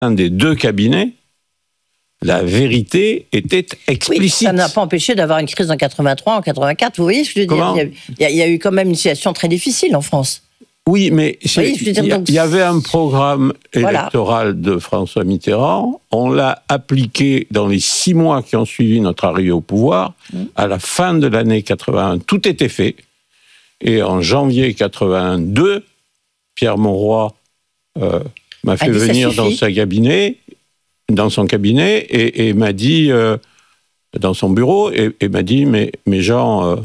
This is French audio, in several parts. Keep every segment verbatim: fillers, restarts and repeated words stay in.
un des deux cabinets, la vérité était explicite. Oui, ça n'a pas empêché d'avoir une crise en quatre-vingt-trois, en quatre-vingt-quatre. Vous voyez ce que je veux Comment dire ? Il y, a, il y a eu quand même une situation très difficile en France. Oui, mais oui, je veux dire, il, y a, donc, il y avait un programme voilà. électoral de François Mitterrand. On l'a appliqué dans les six mois qui ont suivi notre arrivée au pouvoir. Mmh. À la fin de l'année quatre-vingt-un, tout était fait. Et en janvier quatre-vingt-deux, Pierre Mauroy euh, m'a fait venir dans sa cabinet. dans son cabinet et, et m'a dit, euh, dans son bureau, et, et m'a dit, mais, mais Jean, euh,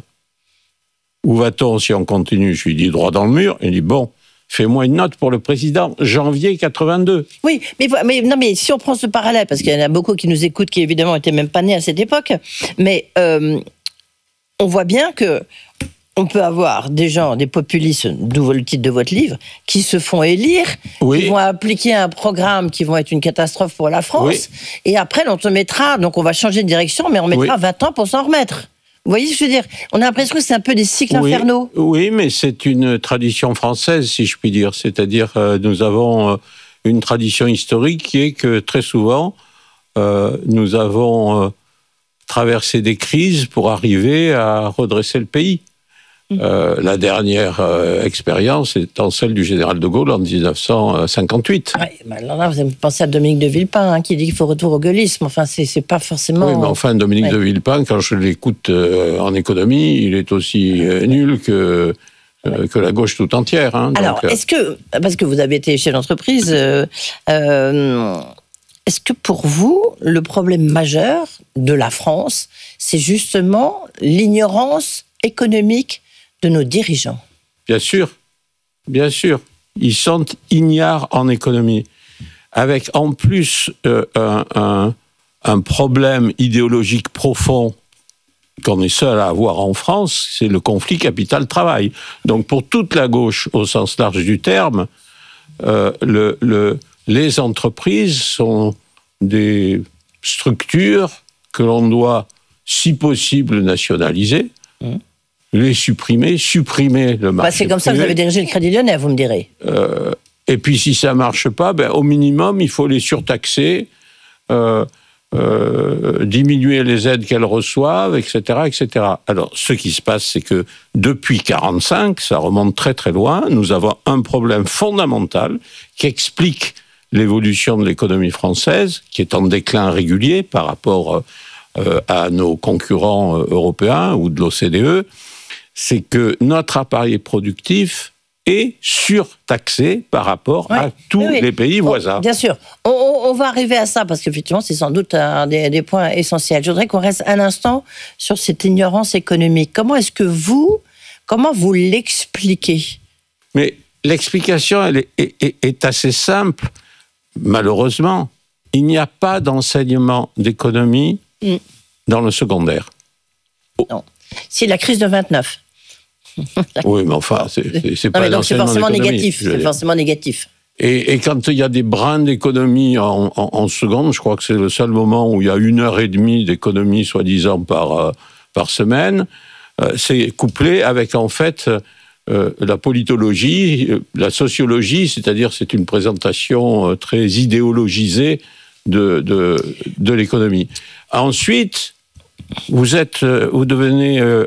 où va-t-on si on continue ? Je lui ai dit, droit dans le mur. Il dit, bon, fais-moi une note pour le président, janvier quatre-vingt-deux. Oui, mais, mais, non, mais si on prend ce parallèle, parce qu'il y en a beaucoup qui nous écoutent, qui évidemment n'étaient même pas nés à cette époque, mais euh, on voit bien que on peut avoir des gens, des populistes, d'où le titre de votre livre, qui se font élire, oui. qui vont appliquer un programme qui vont être une catastrophe pour la France, oui. et après, on te mettra, donc on va changer de direction, mais on mettra oui. vingt ans pour s'en remettre. Vous voyez ce que je veux dire ? On a l'impression que c'est un peu des cycles oui. infernaux. Oui, mais c'est une tradition française, si je puis dire. C'est-à-dire, euh, nous avons euh, une tradition historique qui est que, très souvent, euh, nous avons euh, traversé des crises pour arriver à redresser le pays. Euh, la dernière euh, expérience étant celle du général de Gaulle en dix-neuf cent cinquante-huit. Ouais, bah alors là, vous avez pensé à Dominique de Villepin, hein, qui dit qu'il faut retour au gaullisme. Enfin, c'est, c'est pas forcément... Oui, mais enfin, Dominique ouais. de Villepin, quand je l'écoute euh, en économie, il est aussi euh, nul que, euh, ouais. que la gauche tout entière. Hein, alors, donc, est-ce que... Parce que vous avez été chef d'entreprise... Euh, euh, est-ce que pour vous, le problème majeur de la France, c'est justement l'ignorance économique de nos dirigeants? Bien sûr, bien sûr. Ils sont ignares en économie. Avec en plus euh, un, un, un problème idéologique profond qu'on est seul à avoir en France, c'est le conflit capital-travail. Donc pour toute la gauche, au sens large du terme, euh, le, le, les entreprises sont des structures que l'on doit, si possible, nationaliser. Mmh. Les supprimer, supprimer le marché. Bah c'est comme ça que vous avez dirigé le Crédit Lyonnais, vous me direz. Euh, et puis si ça ne marche pas, ben, au minimum, il faut les surtaxer, euh, euh, diminuer les aides qu'elles reçoivent, et cetera, et cetera. Alors, ce qui se passe, c'est que depuis quarante-cinq, ça remonte très très loin, nous avons un problème fondamental qui explique l'évolution de l'économie française, qui est en déclin régulier par rapport euh, à nos concurrents européens ou de l'O C D E. C'est que notre appareil productif est surtaxé par rapport ouais, à tous oui, oui. les pays voisins. Oh, bien sûr. On, on, on va arriver à ça, parce qu'effectivement, c'est sans doute un des, des points essentiels. Je voudrais qu'on reste un instant sur cette ignorance économique. Comment est-ce que vous, comment vous l'expliquez ? Mais l'explication, elle est, est, est assez simple. Malheureusement, il n'y a pas d'enseignement d'économie mm. dans le secondaire. Oh. Non. C'est la crise de vingt-neuf. Oui, mais enfin, c'est, c'est, c'est pas non, mais donc c'est forcément négatif. C'est forcément négatif. Et, et quand il y a des brins d'économie en, en, en seconde, je crois que c'est le seul moment où il y a une heure et demie d'économie, soi-disant, par, euh, par semaine, euh, c'est couplé avec, en fait, euh, la politologie, la sociologie, c'est-à-dire c'est une présentation euh, très idéologisée de, de, de l'économie. Ensuite, vous êtes, vous devenez euh,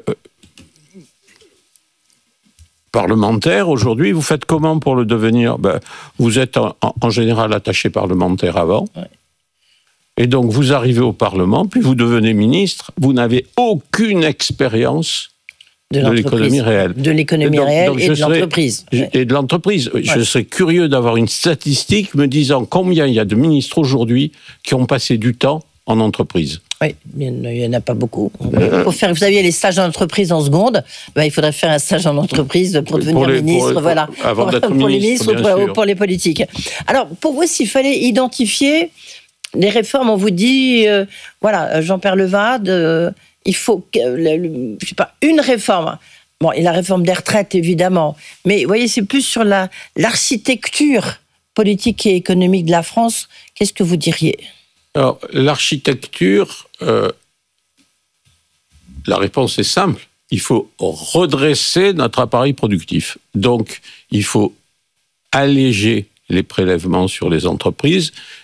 parlementaire aujourd'hui. Vous faites comment pour le devenir ? Ben, vous êtes en, en général attaché parlementaire avant. Ouais. Et donc, vous arrivez au Parlement, puis vous devenez ministre. Vous n'avez aucune expérience de, de l'économie réelle. De l'économie donc, réelle donc et de serais, l'entreprise. Ouais. Et de l'entreprise. Ouais. Je serais curieux d'avoir une statistique me disant combien il y a de ministres aujourd'hui qui ont passé du temps en entreprise. Oui, il n'y en a pas beaucoup. Pour faire, vous savez, les stages en entreprise en seconde, ben, il faudrait faire un stage en entreprise pour devenir pour les, ministre, pour, voilà, avant pour, d'être pour ministre, les ministres ou pour, pour les politiques. Alors, pour vous, s'il fallait identifier les réformes, on vous dit, euh, voilà, Jean-Pierre Levade, euh, il faut, euh, le, je sais pas, une réforme. Bon, et la réforme des retraites, évidemment. Mais, vous voyez, c'est plus sur la, l'architecture politique et économique de la France. Qu'est-ce que vous diriez ? Alors, l'architecture, euh, la réponse est simple. Il faut redresser notre appareil productif. Donc, il faut alléger les prélèvements sur les entreprises.